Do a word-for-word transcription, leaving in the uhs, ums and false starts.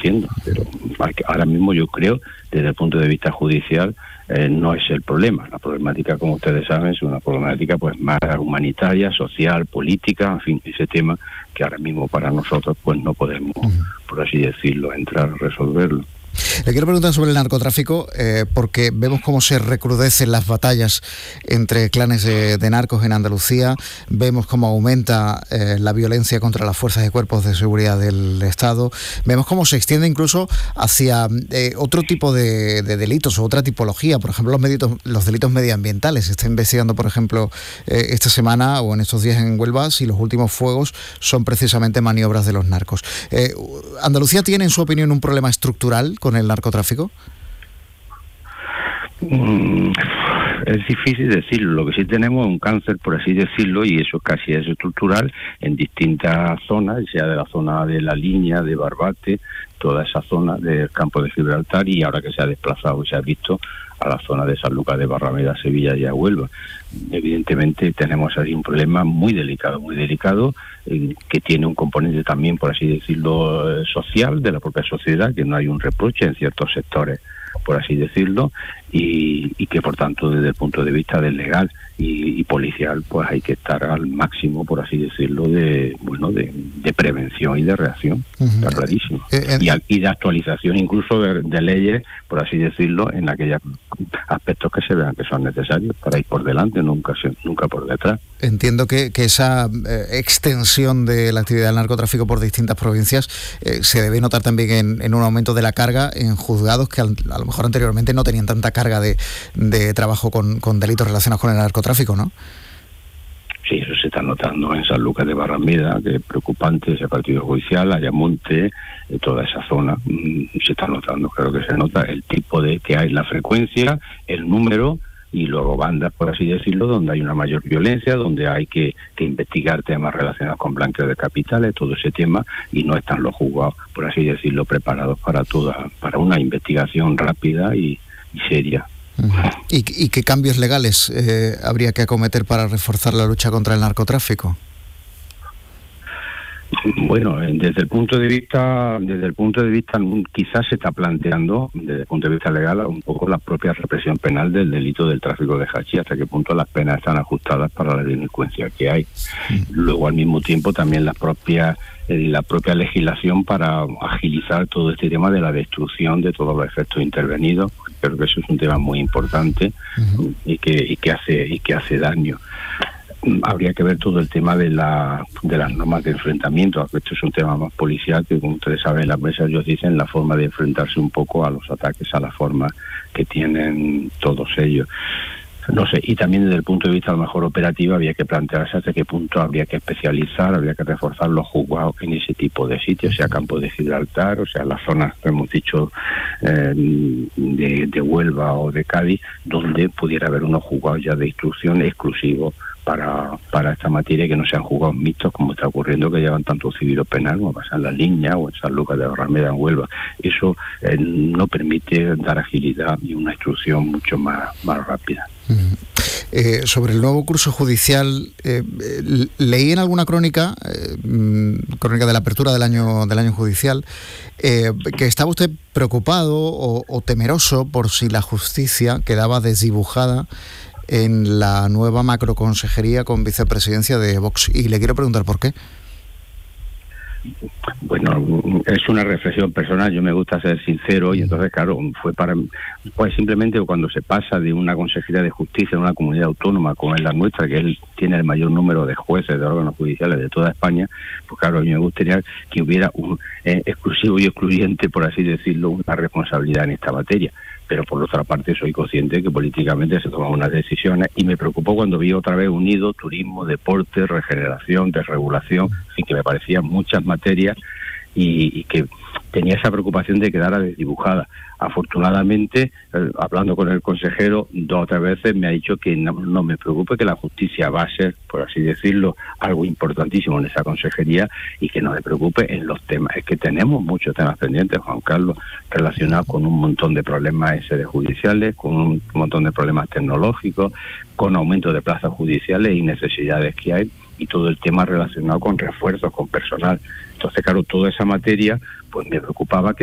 haciendo. Pero ahora mismo yo creo, desde el punto de vista judicial, eh, no es el problema. La problemática, como ustedes saben, es una problemática pues más humanitaria, social, política, en fin, ese tema que ahora mismo para nosotros pues no podemos, por así decirlo, entrar a resolverlo. Le quiero preguntar sobre el narcotráfico, eh, porque vemos cómo se recrudecen las batallas entre clanes de, de narcos en Andalucía, vemos cómo aumenta eh, la violencia contra las fuerzas y cuerpos de seguridad del Estado, vemos cómo se extiende incluso hacia eh, otro tipo de, de delitos o otra tipología, por ejemplo los, meditos, los delitos medioambientales. Se está investigando, por ejemplo, eh, esta semana o en estos días en Huelva si los últimos fuegos son precisamente maniobras de los narcos. Eh, ¿Andalucía tiene, en su opinión, un problema estructural con el narcotráfico? Mm, es difícil decirlo. Lo que sí tenemos es un cáncer, por así decirlo, y eso casi es estructural en distintas zonas, sea de la zona de La Línea, de Barbate, toda esa zona del campo de Gibraltar, y ahora que se ha desplazado y se ha visto a la zona de San Lucas de Barrameda, Sevilla y a Huelva. Evidentemente tenemos ahí un problema muy delicado, muy delicado, eh, que tiene un componente también, por así decirlo, eh, social, de la propia sociedad, que no hay un reproche en ciertos sectores, por así decirlo, y, y que por tanto desde el punto de vista del legal y, y policial pues hay que estar al máximo, por así decirlo, de bueno de, de prevención y de reacción. Uh-huh. Está clarísimo. Eh, eh, y, y de actualización incluso de, de leyes, por así decirlo, en aquellos aspectos que se vean que son necesarios para ir por delante, nunca nunca por detrás. Entiendo que, que esa eh, extensión de la actividad del narcotráfico por distintas provincias eh, se debe notar también en, en un aumento de la carga en juzgados que al, a lo mejor anteriormente no tenían tanta carga de, de trabajo con, con delitos relacionados con el narcotráfico, ¿no? Sí, eso se está notando en San Lucas de Barrameda, que es preocupante ese partido judicial, Ayamonte, eh, toda esa zona, mmm, se está notando, creo que se nota el tipo de que hay, la frecuencia, el número, y luego bandas, por así decirlo, donde hay una mayor violencia, donde hay que, que investigar temas relacionados con blanqueo de capitales, todo ese tema, y no están los juzgados, por así decirlo, preparados para toda, para una investigación rápida y, y seria. ¿Y, ¿Y qué cambios legales eh, habría que acometer para reforzar la lucha contra el narcotráfico? Bueno, desde el punto de vista, desde el punto de vista, quizás se está planteando, desde el punto de vista legal, un poco la propia represión penal del delito del tráfico de hachís, hasta qué punto las penas están ajustadas para la delincuencia que hay. Sí. Luego, al mismo tiempo, también la propia, eh, la propia legislación para agilizar todo este tema de la destrucción de todos los efectos intervenidos. Creo que eso es un tema muy importante. Uh-huh. y que y que hace y que hace daño. Habría que ver todo el tema de la de las normas de enfrentamiento. Esto es un tema más policial que, como ustedes saben, las mesas ellos dicen la forma de enfrentarse un poco a los ataques, a la forma que tienen todos ellos. No sé, y también desde el punto de vista a lo mejor operativo habría que plantearse hasta qué punto habría que especializar, habría que reforzar los juzgados en ese tipo de sitios, sea Campo de Gibraltar, o sea las zonas que hemos dicho eh, de, de Huelva o de Cádiz, donde pudiera haber unos juzgados ya de instrucción exclusivos para para esta materia, que no sean juzgados mixtos como está ocurriendo, que llevan tanto civil o penal como pasa en La Línea o en San Lucas de Barrameda, en Huelva. Eso eh, no permite dar agilidad y una instrucción mucho más, más rápida. Uh-huh. Eh, sobre el nuevo curso judicial, eh, eh, leí en alguna crónica, eh, crónica de la apertura del año del año judicial, eh, que estaba usted preocupado o, o temeroso por si la justicia quedaba desdibujada en la nueva macroconsejería con vicepresidencia de Vox, y le quiero preguntar por qué. Bueno, es una reflexión personal, yo me gusta ser sincero, y entonces claro, fue para pues simplemente cuando se pasa de una consejería de justicia en una comunidad autónoma como es la nuestra, que él tiene el mayor número de jueces de órganos judiciales de toda España, pues claro, a mí me gustaría que hubiera un eh, exclusivo y excluyente, por así decirlo, una responsabilidad en esta materia. Pero por otra parte soy consciente que políticamente se toman unas decisiones, y me preocupó cuando vi otra vez unido turismo, deporte, regeneración, desregulación, así que me parecían muchas materias y, y que tenía esa preocupación de quedar desdibujada. Afortunadamente, eh, hablando con el consejero dos o tres veces, me ha dicho que no, no me preocupe, que la justicia va a ser, por así decirlo, algo importantísimo en esa consejería, y que no me preocupe en los temas. Es que tenemos muchos temas pendientes, Juan Carlos, relacionados con un montón de problemas ese judiciales, con un montón de problemas tecnológicos, con aumento de plazas judiciales y necesidades que hay, y todo el tema relacionado con refuerzos, con personal. Entonces, claro, toda esa materia, pues me preocupaba que